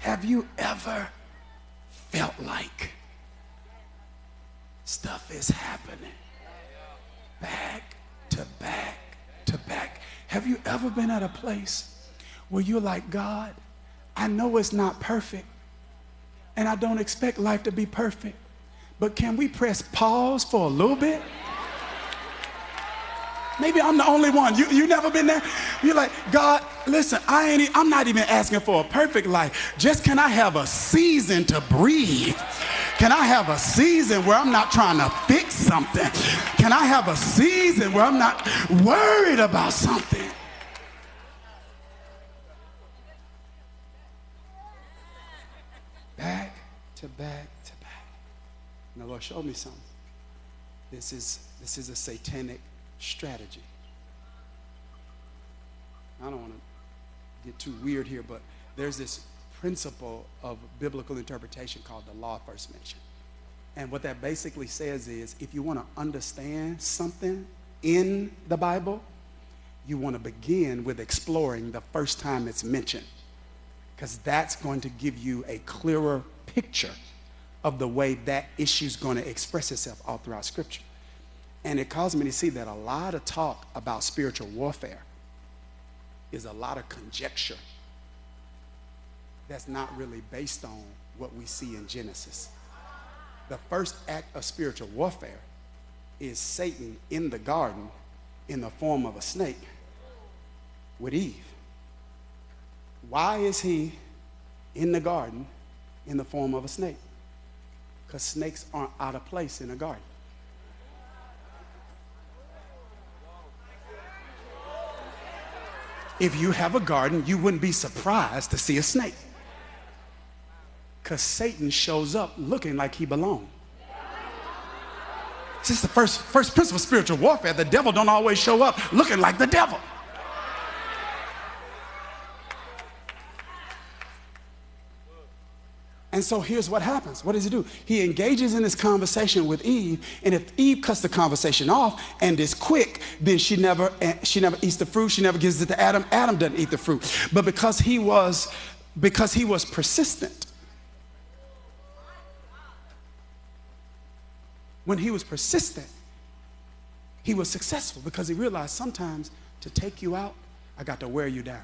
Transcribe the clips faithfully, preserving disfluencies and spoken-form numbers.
Have you ever felt like stuff is happening back to back to back? Have you ever been at a place where you're like, God, I know it's not perfect, and I don't expect life to be perfect, but can we press pause for a little bit? Maybe I'm the only one. You, you never been there? You're like, God, listen, I ain't, I'm not even asking for a perfect life. Just can I have a season to breathe? Can I have a season where I'm not trying to fix something? Can I have a season where I'm not worried about something? Back to back to back. And the Lord showed me something. This is, this is a satanic strategy. I don't want to get too weird here, but there's this principle of biblical interpretation called the law of first mention. And what that basically says is, if you want to understand something in the Bible, you want to begin with exploring the first time it's mentioned, because that's going to give you a clearer picture of the way that issue is going to express itself all throughout Scripture. And it caused me to see that a lot of talk about spiritual warfare is a lot of conjecture that's not really based on what we see in Genesis. The first act of spiritual warfare is Satan in the garden in the form of a snake with Eve. Why is he in the garden in the form of a snake? Because snakes aren't out of place in a garden. If you have a garden, you wouldn't be surprised to see a snake, because Satan shows up looking like he belongs. This is the first, first principle of spiritual warfare. The devil don't always show up looking like the devil. And so here's what happens. What does he do? He engages in this conversation with Eve, and if Eve cuts the conversation off and is quick, then she never, she never eats the fruit. She never gives it to Adam. Adam doesn't eat the fruit. But because he was, because he was persistent, when he was persistent, he was successful, because he realized sometimes to take you out, I got to wear you down.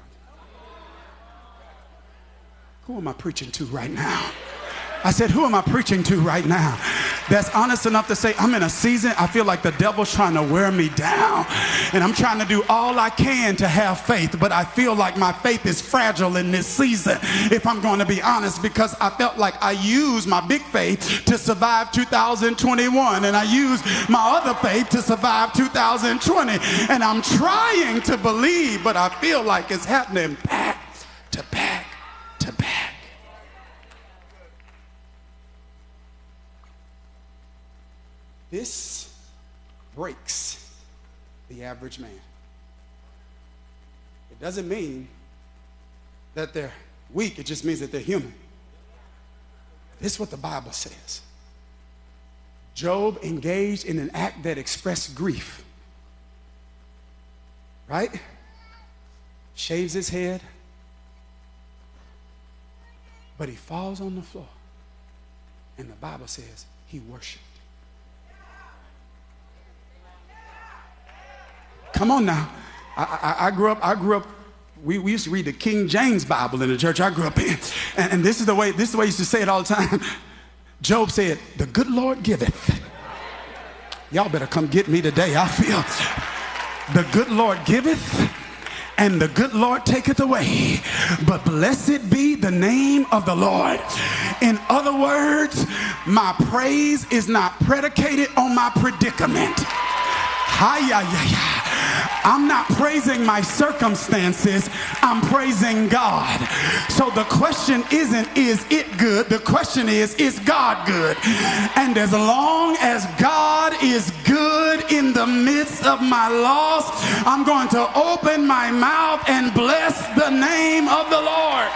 Who am I preaching to right now? I said, who am I preaching to right now? That's honest enough to say, I'm in a season, I feel like the devil's trying to wear me down. And I'm trying to do all I can to have faith, but I feel like my faith is fragile in this season, if I'm going to be honest, because I felt like I used my big faith to survive two thousand twenty-one, and I used my other faith to survive two thousand twenty. And I'm trying to believe, but I feel like it's happening back to back to back. This breaks the average man. It doesn't mean that they're weak, it just means that they're human. This is what the Bible says. Job engaged in an act that expressed grief, right? Shaves his head, but he falls on the floor, and the Bible says he worshiped. Come on now. I, I, I grew up, I grew up, we, we used to read the King James Bible in the church I grew up in. And, and this is the way, this is the way he used to say it all the time. Job said, the good Lord giveth. Y'all better come get me today, I feel. The good Lord giveth, and the good Lord taketh away. But blessed be the name of the Lord. In other words, my praise is not predicated on my predicament. Hi-ya-ya-ya. I'm not praising my circumstances, I'm praising God. So the question isn't, is it good? The question is, is God good? And as long as God is good in the midst of my loss, I'm going to open my mouth and bless the name of the Lord.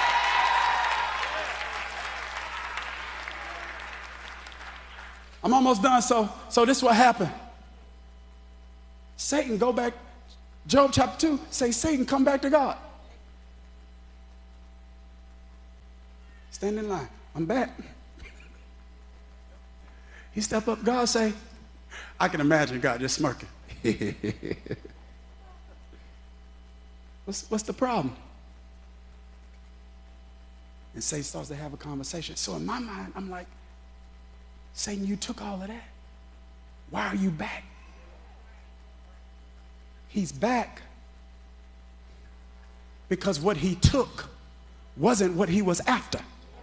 I'm almost done. So, so this is what happened. Satan, go back, Job chapter two, say, Satan, come back to God. stand in line. I'm back. He step up. God say, I can imagine God just smirking. what's, what's the problem? And Satan starts to have a conversation. So in my mind, I'm like, Satan, you took all of that. Why are you back? He's back because what he took wasn't what he was after.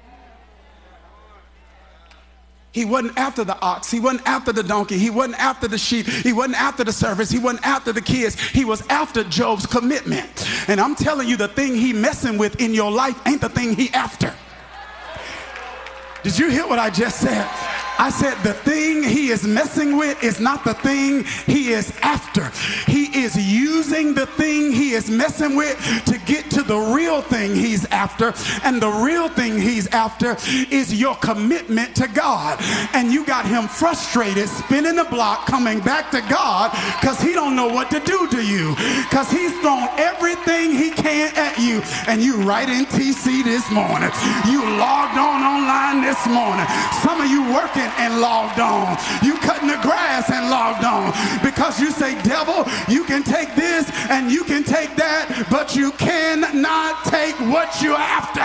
He wasn't after the ox. He wasn't after the donkey. He wasn't after the sheep. He wasn't after the servants. He wasn't after the kids. He was after Job's commitment. And I'm telling you, the thing he messing with in your life ain't the thing he after. Did you hear what I just said? I said the thing he is messing with is not the thing he is after. He is using the thing he is messing with to get to the real thing he's after. And the real thing he's after is your commitment to God. And you got him frustrated, spinning the block, coming back to God because he don't know what to do to you. Because he's thrown everything he can at you. And you right in T C this morning. You logged on online this morning. Some of you working and logged on. You cutting the grass and logged on because you say, devil, you can take this and you can take that, but you cannot take what you're after.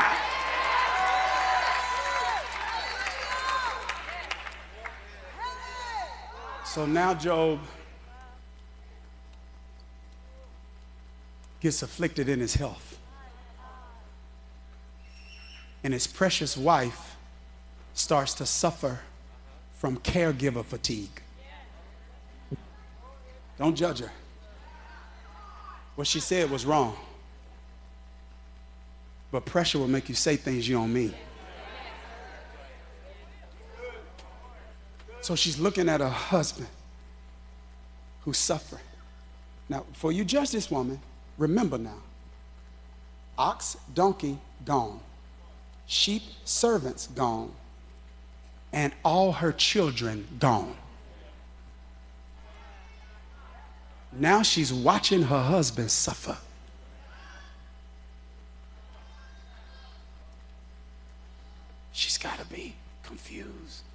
So now Job gets afflicted in his health, and his precious wife starts to suffer from caregiver fatigue. Don't judge her. What she said was wrong. But pressure will make you say things you don't mean. So she's looking at her husband who's suffering. Now, before you judge this woman, remember now, ox, donkey, gone. Sheep, servants, gone. And all her children gone. Now she's watching her husband suffer. She's got to be confused.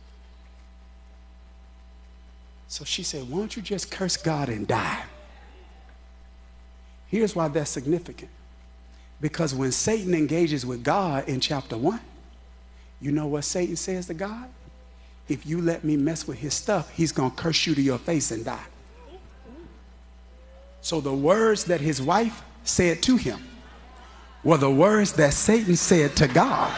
So she said, why don't you just curse God and die? Here's why that's significant. Because when Satan engages with God in chapter one, you know what Satan says to God? If you let me mess with his stuff, he's going to curse you to your face and die. So the words that his wife said to him were the words that Satan said to God.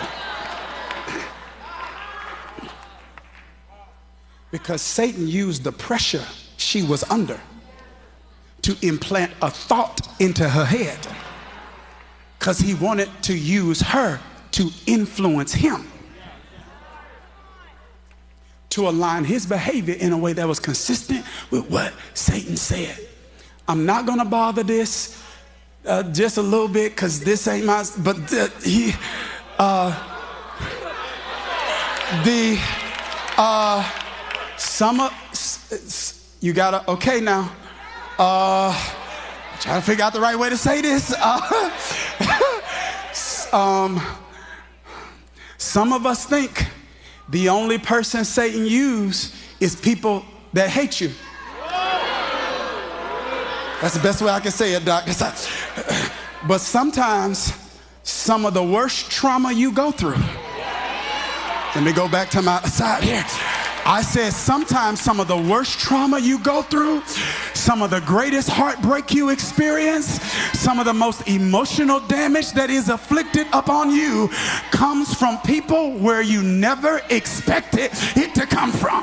Because Satan used the pressure she was under to implant a thought into her head. Because he wanted to use her to influence him, to align his behavior in a way that was consistent with what Satan said. I'm not going to bother this uh, just a little bit because this ain't my, but uh, he, uh, the, uh, some of, you gotta, okay now, uh, trying to figure out the right way to say this. Uh, um, some of us think the only person Satan uses is people that hate you. That's the best way I can say it, Doc. But sometimes some of the worst trauma you go through. Let me go back to my side here. I said sometimes some of the worst trauma you go through, some of the greatest heartbreak you experience, some of the most emotional damage that is afflicted upon you comes from people where you never expected it to come from.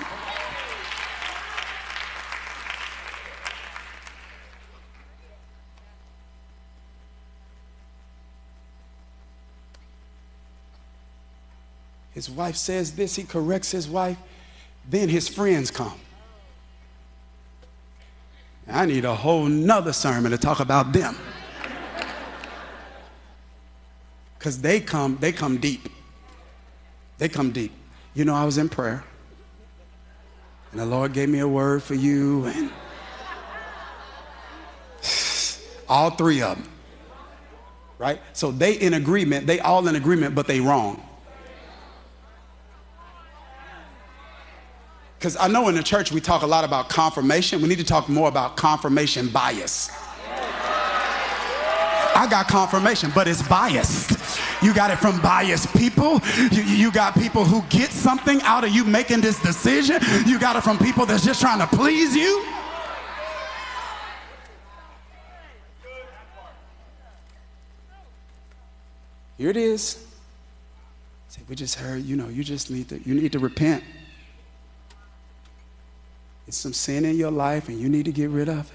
His wife says this, he corrects his wife. Then his friends come. I need a whole nother sermon to talk about them. Because they come, they come deep. They come deep. You know, I was in prayer. And the Lord gave me a word for you. And all three of them. Right? So they in agreement. They all in agreement, but they wrong. Because I know in the church we talk a lot about confirmation. We need to talk more about confirmation bias. I got confirmation, but it's biased. You got it from biased people. You, you got people who get something out of you making this decision. You got it from people that's just trying to please you. Here it is. Say, we just heard, you know, you just need to, you need to repent. It's some sin in your life and you need to get rid of it.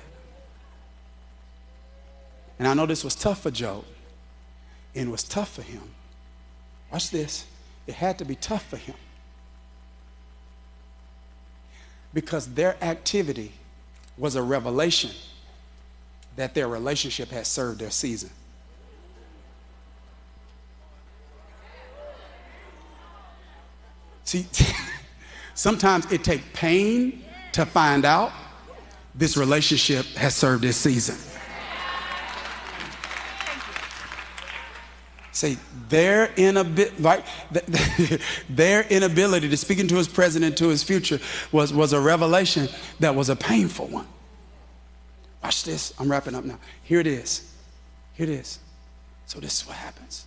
And I know this was tough for Job. And it was tough for him. Watch this. It had to be tough for him. Because their activity was a revelation that their relationship had served their season. See, sometimes it takes pain to find out this relationship has served its season. Say, their inability, right? Their inability to speak into his present and to his future was, was a revelation that was a painful one. Watch this. I'm wrapping up now. Here it is. Here it is. So this is what happens.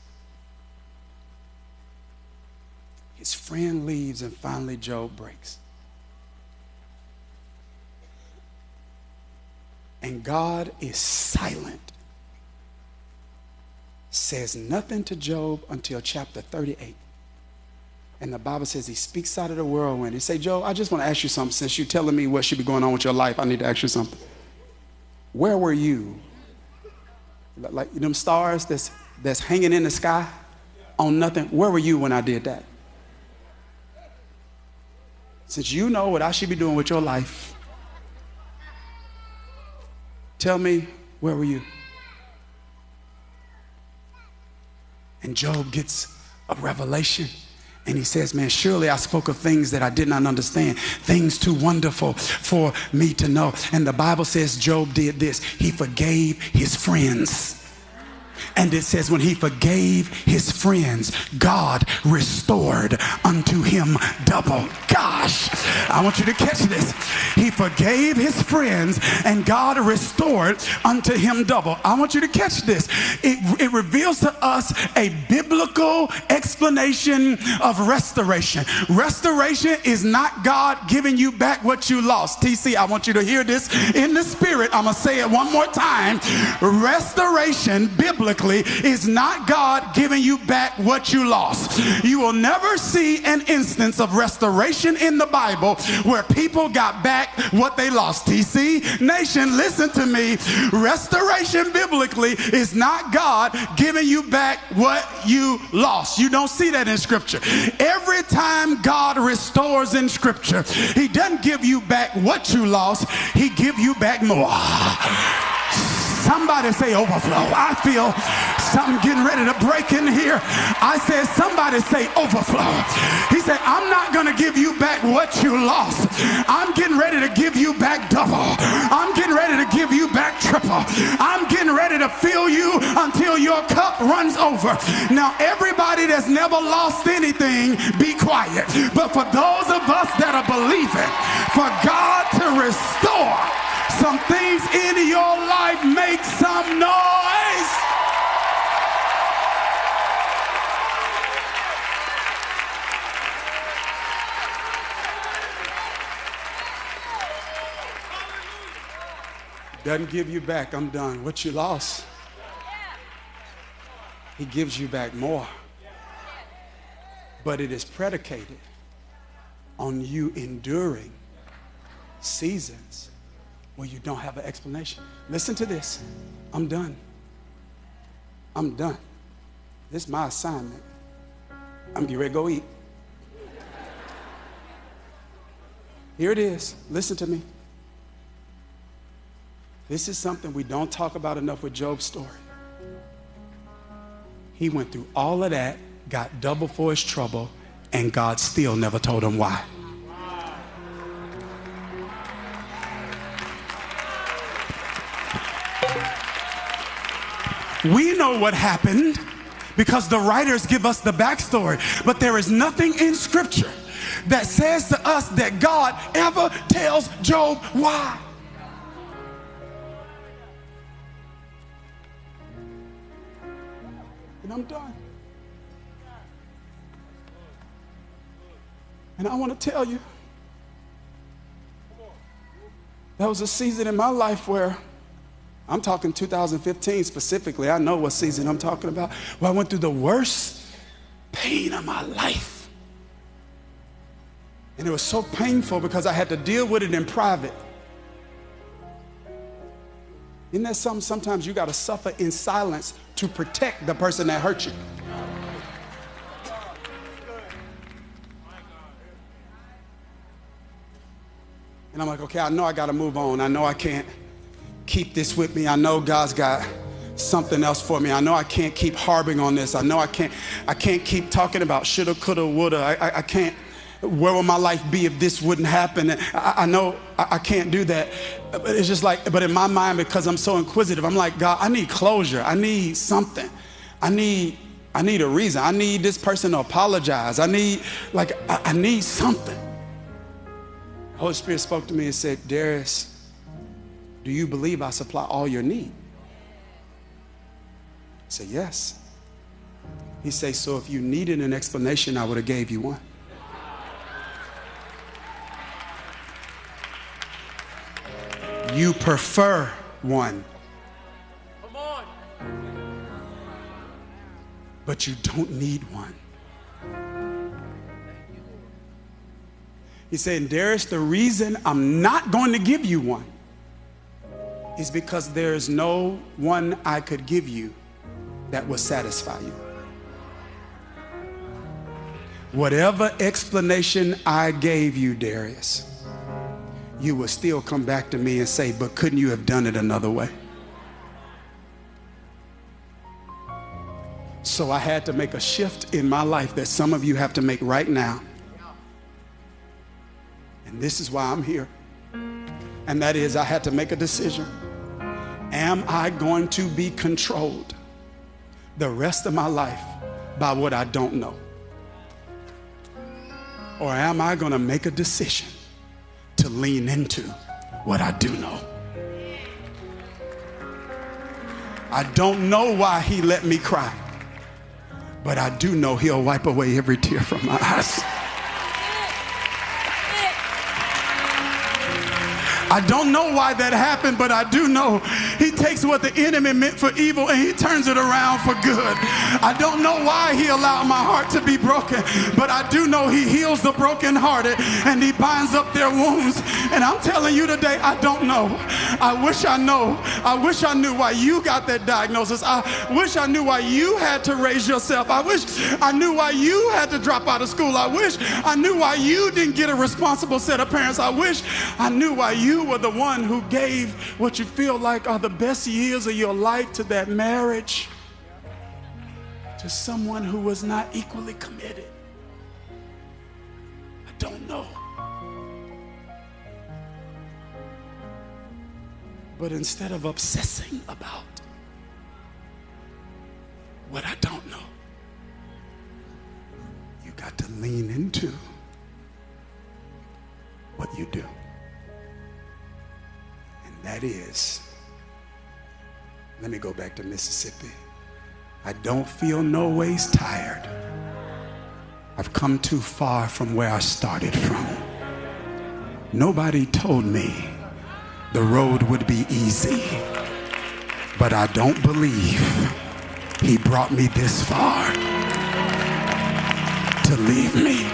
His friend leaves and finally Job breaks. And God is silent. Says nothing to Job until chapter thirty-eight. And the Bible says he speaks out of the whirlwind. He say, Job, I just want to ask you something. Since you're telling me what should be going on with your life, I need to ask you something. Where were you? Like them stars that's, that's hanging in the sky on nothing. Where were you when I did that? Since you know what I should be doing with your life, tell me, where were you? And Job gets a revelation. And he says, man, surely I spoke of things that I did not understand, things too wonderful for me to know. And the Bible says Job did this. He forgave his friends. And it says when he forgave his friends, God restored unto him double. Gosh, I want you to catch this. He forgave his friends and God restored unto him double. I want you to catch this. It, it reveals to us a biblical explanation of restoration. Restoration is not God giving you back what you lost. T C, I want you to hear this in the spirit. I'm going to say it one more time. Restoration, biblically, is not God giving you back what you lost. You will never see an instance of restoration in the Bible where people got back what they lost. T C Nation, listen to me. Restoration biblically is not God giving you back what you lost. You don't see that in Scripture. Every time God restores in Scripture, he doesn't give you back what you lost. He give you back more. Somebody say overflow. I feel something getting ready to break in here. I said, somebody say overflow. He said, I'm not going to give you back what you lost. I'm getting ready to give you back double. I'm getting ready to give you back triple. I'm getting ready to fill you until your cup runs over. Now, everybody that's never lost anything, be quiet. But for those of us that are believing for God to restore some things in your life, make some noise. Doesn't give you back. I'm done. What you lost, he gives you back more. But it is predicated on you enduring seasons where you don't have an explanation. Listen to this. I'm done. I'm done. This is my assignment. I'm getting ready to go eat. Here it is. Listen to me. This is something we don't talk about enough with Job's story. He went through all of that, got double for his trouble, and God still never told him why. We know what happened because the writers give us the backstory. But there is nothing in Scripture that says to us that God ever tells Job why. And I'm done. And I want to tell you, there was a season in my life where, I'm talking two thousand fifteen specifically, I know what season I'm talking about, where I went through the worst pain of my life. And it was so painful because I had to deal with it in private. Isn't that something? Sometimes you got to suffer in silence to protect the person that hurt you. And I'm like, okay, I know I got to move on. I know I can't keep this with me. I know God's got something else for me. I know I can't keep harboring on this. I know I can't, I can't keep talking about shoulda, coulda, woulda. I, I, I can't, where would my life be if this wouldn't happen? I, I know I, I can't do that. But it's just like, but in my mind, because I'm so inquisitive, I'm like, God, I need closure. I need something. I need, I need a reason. I need this person to apologize. I need, like, I, I need something. The Holy Spirit spoke to me and said, Darius, do you believe I supply all your need? I said, yes. He said, so if you needed an explanation, I would have gave you one. You prefer one. Come on. But you don't need one. He said, Darius, the reason I'm not going to give you one is because there's no one I could give you that will satisfy you. Whatever explanation I gave you, Darius, you will still come back to me and say, but couldn't you have done it another way? So I had to make a shift in my life that some of you have to make right now. And this is why I'm here. And that is, I had to make a decision. Am I going to be controlled the rest of my life by what I don't know? Or am I going to make a decision to lean into what I do know? I don't know why he let me cry, but I do know he'll wipe away every tear from my eyes. I don't know why that happened, but I do know he takes what the enemy meant for evil and he turns it around for good. I don't know why he allowed my heart to be broken, but I do know he heals the brokenhearted and he binds up their wounds. And I'm telling you today, I don't know. I wish I know. I wish I knew why you got that diagnosis. I wish I knew why you had to raise yourself. I wish I knew why you had to drop out of school. I wish I knew why you didn't get a responsible set of parents. I wish I knew why you were the one who gave what you feel like are the best years of your life to that marriage, to someone who was not equally committed. I don't know. But instead of obsessing about what I don't know, you got to lean into what you do. That is, let me go back to Mississippi. I don't feel no ways tired. I've come too far from where I started from. Nobody told me the road would be easy, but I don't believe he brought me this far to leave me.